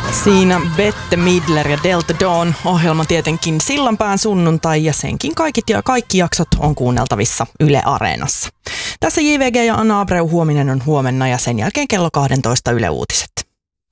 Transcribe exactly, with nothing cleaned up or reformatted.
Siinä Bette Midler ja Delta Dawn -ohjelma tietenkin Sillanpään sunnuntai ja senkin kaikki, ja kaikki jaksot on kuunneltavissa Yle Areenassa. Tässä J V G ja Anna Abreu, huominen on huomenna ja sen jälkeen kello kaksitoista Yle Uutiset.